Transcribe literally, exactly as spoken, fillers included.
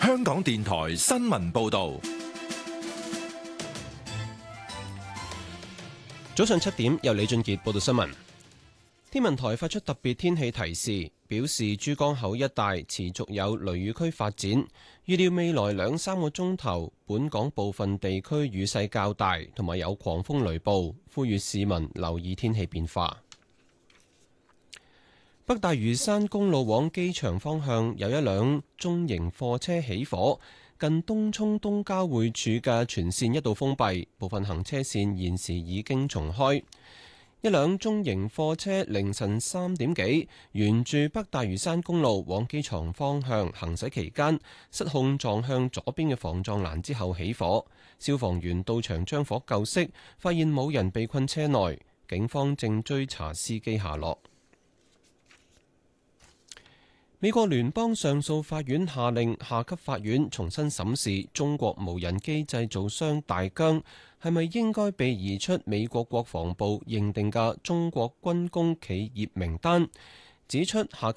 香港電台新聞報道。 早上七點，由李俊傑報道新聞。天文台發出特別天氣提示，表示珠江口一帶持續有雷雨區發展，預料未來兩三個鐘頭，本港部分地區雨勢較大，同埋有狂風雷暴，呼籲市民留意天氣變化。北大嶼山公路往機場方向有一輛中型貨車起火，近東涌東交匯處嘅全線一度封閉，部分行車線現時已經重開。一輛中型貨車凌晨三點幾，沿住北大嶼山公路往機場方向行駛期間，失控撞向左邊嘅防撞欄之後起火。消防員到場將火救熄，發現冇人被困車內，警方正追查司機下落。美國聯邦上訴法院下令下級法院重新審視中國無人機製造商大疆係咪應該被移出美國國防部認定嘅中國軍工企業名單，指出下